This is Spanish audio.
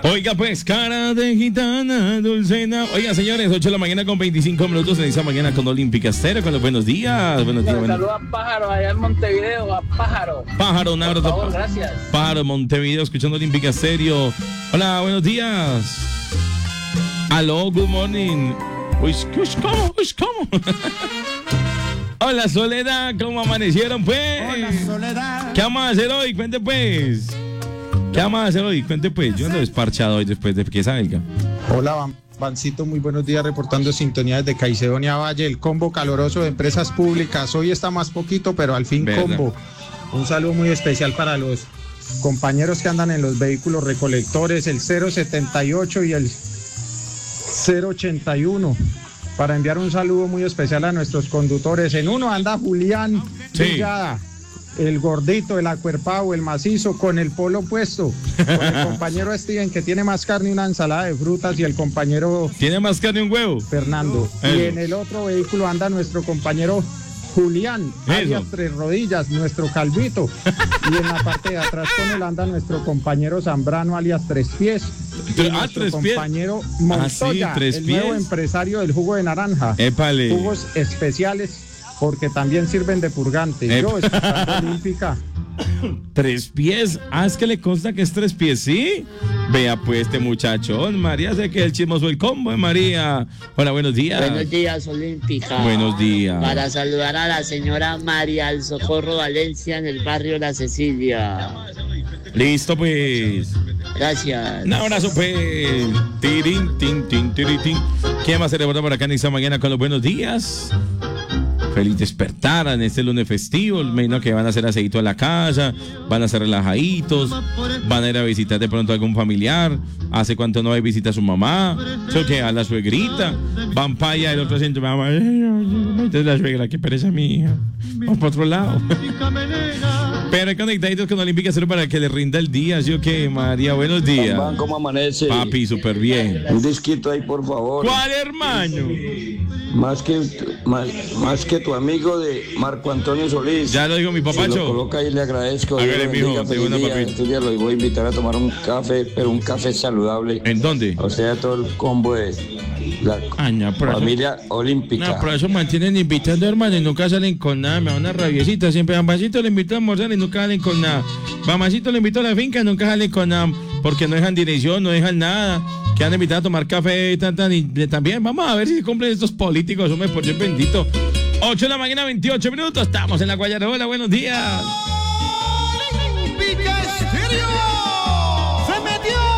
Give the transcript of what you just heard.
Oiga, pues, cara de gitana, dulcena. Oiga, señores, 8 de la mañana con 25 minutos en esa mañana con Olímpica Estéreo. Con los buenos días. Buenos días. Saludos a Pájaro allá en Montevideo, a Pájaro. Pájaro, un abrazo. Por favor, gracias. Pájaro, Montevideo, escuchando Olímpica Estéreo. Hola, buenos días. Aló, good morning. ¿Cómo? Hola, Soledad, ¿cómo amanecieron, pues? Hola, Soledad. ¿Qué vamos a hacer hoy? Cuente, pues. ¿Qué vamos a hacer hoy? Cuente, pues. Yo ando desparchado hoy después de que salga. Hola, Vancito, muy buenos días, reportando sintonía desde Caicedonia Valle, el combo caloroso de empresas públicas. Hoy está más poquito, pero al fin ¿verdad? combo. Un saludo muy especial para los compañeros que andan en los vehículos recolectores, el 078 y el 081. Para enviar un saludo muy especial a nuestros conductores. En uno anda Julián Villada, el gordito, el acuerpado, el macizo, con el polo puesto. Con el compañero Steven, que tiene más carne y una ensalada de frutas, y el compañero ¿Tiene más carne un huevo? Fernando. Y en el otro vehículo anda nuestro compañero Julián, alias Tres Rodillas, nuestro calvito. Y en la parte de atrás con él anda nuestro compañero Zambrano, alias Tres Pies. Y nuestro Tres Pies. compañero Montoya, Tres el Pies. nuevo empresario del jugo de naranja. Épale. Jugos especiales, porque también sirven de purgante. Yo, escuchando Olímpica. Tres pies. Ah, es que le consta que es tres pies, ¿sí? Vea pues este muchachón. María, sé que el chismoso el combo de María. Hola, buenos días. Buenos días, Olímpica. Buenos días. Para saludar a la señora María del Socorro Valencia en el barrio La Cecilia. Listo, pues. Gracias. Un abrazo, pues. Tirín, tin, tin, tirín, tin. ¿Quién más se reporta por acá en esta mañana con los buenos días? Feliz despertar en este lunes festivo. Menos que van a hacer aseíto a la casa, van a ser relajaditos, van a ir a visitar de pronto a algún familiar. Hace cuánto no hay visita a su mamá, eso que a la suegrita. Van para allá, el otro siente, mamá, entonces la suegra, qué pereza mi hija. Vamos para otro lado. Pero conectaditos con Olímpica Cero para que le rinda el día. ¿Sí o qué, María? Buenos días. ¿Cómo amanece? Papi, súper bien. Un disquito ahí, por favor. ¿Cuál, hermano? Más que tu amigo de Marco Antonio Solís. Ya lo digo mi papacho. Si lo coloca y le agradezco. Hágale, mijo, de una, papito. Estos días lo voy a invitar a tomar un café, pero un café saludable. ¿En dónde? O sea, todo el combo de la familia Olímpica. No, por eso mantienen invitando, hermano, y nunca salen con nada. Me da una rabiecita. Siempre Mamacito le invito a almorzar y nunca salen con nada. Mamacito le invito a la finca y nunca salen con nada. Porque no dejan dirección, no dejan nada. Que han invitado a tomar café y también. Vamos a ver si cumplen estos políticos, hombre, por Dios bendito. 8 de la mañana, 28 minutos. Estamos en la Guayana. Hola, buenos días. Olímpica Estéreo.